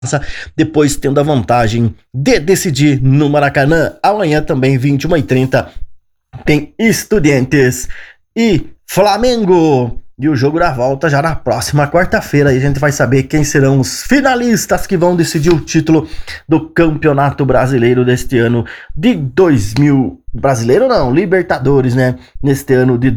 depois tendo a vantagem de decidir no Maracanã. Amanhã também, 21h30, tem Estudiantes e Flamengo. E o jogo da volta já na próxima quarta-feira. Aí a gente vai saber quem serão os finalistas que vão decidir o título do Campeonato Brasileiro deste ano de 2000. Brasileiro não, Libertadores, né? Neste ano de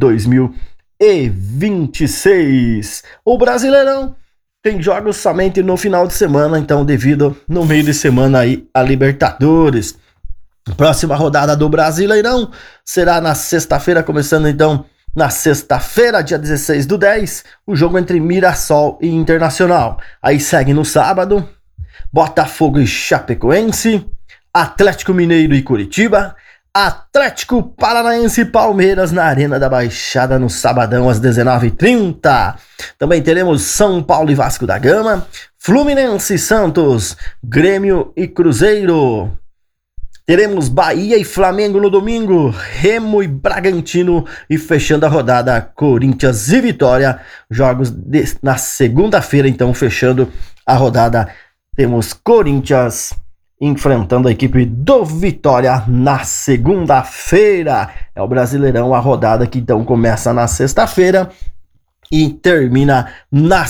2026. O Brasileirão tem jogos somente no final de semana, então devido no meio de semana aí a Libertadores. Próxima rodada do Brasileirão será na sexta-feira, começando então na sexta-feira, dia 16/10, o jogo entre Mirassol e Internacional. Aí segue no sábado, Botafogo e Chapecoense, Atlético Mineiro e Curitiba, Atlético Paranaense e Palmeiras na Arena da Baixada no sabadão às 19h30. Também teremos São Paulo e Vasco da Gama, Fluminense e Santos, Grêmio e Cruzeiro. Teremos Bahia e Flamengo no domingo, Remo e Bragantino e fechando a rodada Corinthians e Vitória. Jogos na segunda-feira, então fechando a rodada temos Corinthians enfrentando a equipe do Vitória na segunda-feira. É o Brasileirão, a rodada que então começa na sexta-feira e termina na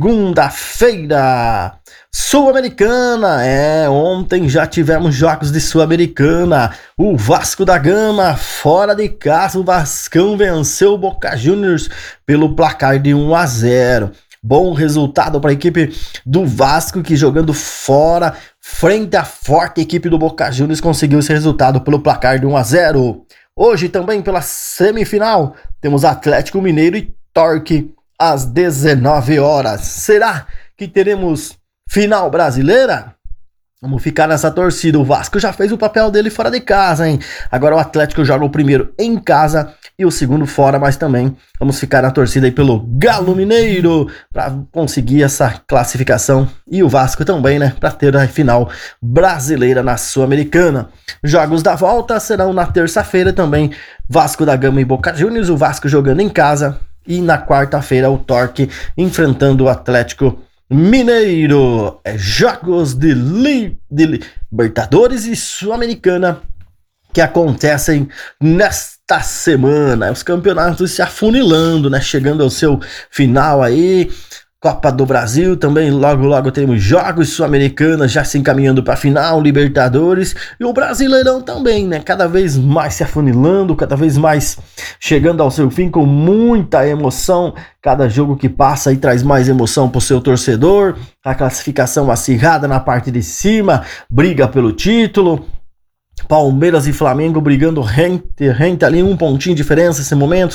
segunda-feira. Sul-Americana, ontem já tivemos jogos de Sul-Americana. O Vasco da Gama, fora de casa, o Vascão venceu o Boca Juniors pelo placar de 1-0. Bom resultado para a equipe do Vasco, que jogando fora, frente à forte equipe do Boca Juniors, conseguiu esse resultado pelo placar de 1-0. Hoje também pela semifinal, temos Atlético Mineiro e Torque às 19 horas. Será que teremos final brasileira? Vamos ficar nessa torcida. O Vasco já fez o papel dele fora de casa, hein? Agora o Atlético joga o primeiro em casa e o segundo fora, mas também vamos ficar na torcida aí pelo Galo Mineiro para conseguir essa classificação, e o Vasco também, né, para ter a final brasileira na Sul-Americana. Jogos da volta serão na terça-feira também, Vasco da Gama e Boca Juniors, o Vasco jogando em casa, e na quarta-feira o Torque enfrentando o Atlético Mineiro. Jogos de Libertadores e Sul-Americana que acontecem nesta semana. Os campeonatos se afunilando, né? Chegando ao seu final aí. Copa do Brasil também, logo temos jogos sul-americanos já se encaminhando para a final, Libertadores e o Brasileirão também, né? Cada vez mais se afunilando, cada vez mais chegando ao seu fim com muita emoção. Cada jogo que passa aí traz mais emoção para o seu torcedor. A classificação acirrada na parte de cima, briga pelo título. Palmeiras e Flamengo brigando rente ali, um pontinho de diferença nesse momento,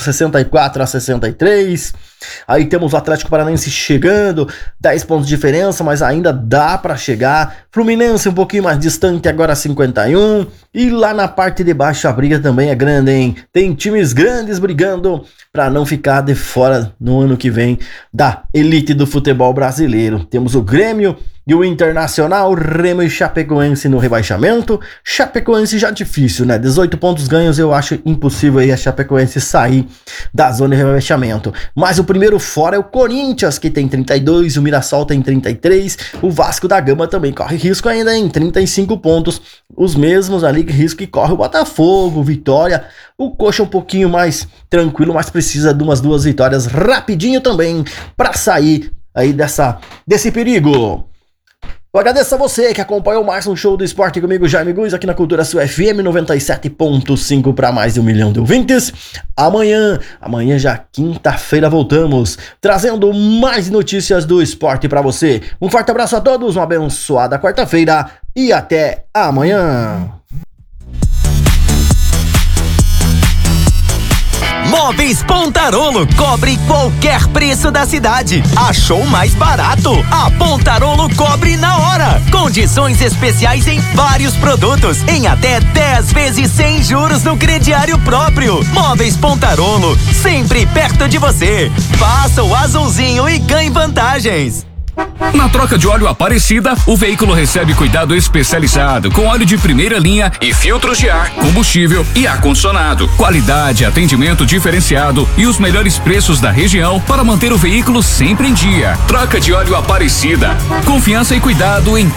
64-63. Aí temos o Atlético Paranaense chegando, 10 pontos de diferença, mas ainda dá para chegar. Fluminense um pouquinho mais distante, agora 51. E lá na parte de baixo a briga também é grande, hein? Tem times grandes brigando para não ficar de fora no ano que vem da elite do futebol brasileiro. Temos o Grêmio e o Internacional, Remo e Chapecoense no rebaixamento. Chapecoense já difícil, né? 18 pontos ganhos, eu acho impossível aí a Chapecoense sair da zona de rebaixamento. Mas o primeiro fora é o Corinthians, que tem 32, o Mirassol tem 33, o Vasco da Gama também corre risco ainda em 35 pontos, os mesmos ali que risco que corre o Botafogo, Vitória. O Coxa um pouquinho mais tranquilo, mas precisa de umas 2 vitórias rapidinho também para sair aí desse perigo. Eu agradeço a você que acompanhou mais um show do esporte comigo, Jaime Guz, aqui na Cultura Sul FM 97.5 para mais de 1 milhão de ouvintes. Amanhã já quinta-feira voltamos, trazendo mais notícias do esporte para você. Um forte abraço a todos, uma abençoada quarta-feira e até amanhã. Móveis Pontarolo, cobre qualquer preço da cidade. Achou mais barato? A Pontarolo cobre na hora. Condições especiais em vários produtos, em até 10 vezes sem juros no crediário próprio. Móveis Pontarolo, sempre perto de você. Faça o azulzinho e ganhe vantagens. Na troca de óleo Aparecida, o veículo recebe cuidado especializado com óleo de primeira linha e filtros de ar, combustível e ar-condicionado. Qualidade, atendimento diferenciado e os melhores preços da região para manter o veículo sempre em dia. Troca de óleo Aparecida. Confiança e cuidado em